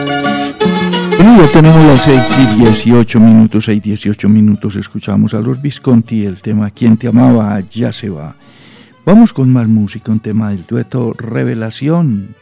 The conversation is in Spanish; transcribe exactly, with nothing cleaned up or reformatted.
Bueno, ya tenemos las seis y dieciocho minutos, seis y dieciocho minutos, escuchamos a los Visconti, el tema ¿Quién te amaba? Ya se va. Vamos con más música, un tema del dueto Revelación.